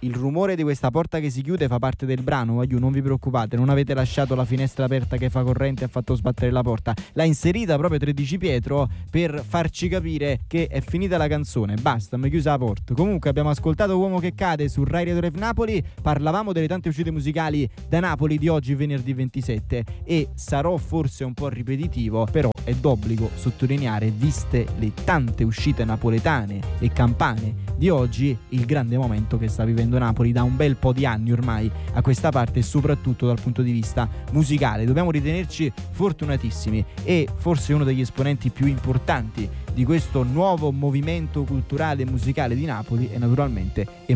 il rumore di questa porta che si chiude fa parte del brano, non vi preoccupate, non avete lasciato la finestra aperta che fa corrente e ha fatto sbattere la porta. L'ha inserita proprio 13 Pietro per farci capire che è finita la canzone, basta, mi chiusa la porta. Comunque abbiamo ascoltato Uomo che cade su Rai Radio Rev Napoli, parlavamo delle tante uscite musicali da Napoli di oggi, venerdì 27, e sarò forse un po' ripetitivo, però è d'obbligo sottolineare, viste le tante uscite napoletane e campane di oggi, il grande momento che sta vivendo Napoli da un bel po' di anni ormai a questa parte, e soprattutto dal punto di vista musicale. Dobbiamo ritenerci fortunatissimi, e forse uno degli esponenti più importanti di questo nuovo movimento culturale e musicale di Napoli è naturalmente